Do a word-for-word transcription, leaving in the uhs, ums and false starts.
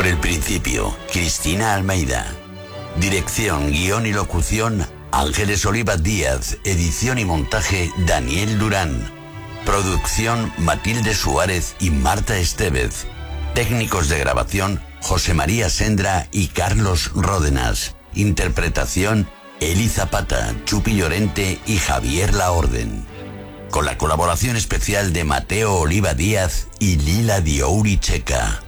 Por el principio, Cristina Almeida. Dirección, guión y locución, Ángeles Oliva Díaz. Edición y montaje, Daniel Durán. Producción, Matilde Suárez y Marta Estevez. Técnicos de grabación, José María Sendra y Carlos Ródenas. Interpretación, Eli Zapata, Chupi Llorente y Javier Laorden. Con la colaboración especial de Mateo Oliva Díaz y Lila Diouri Checa.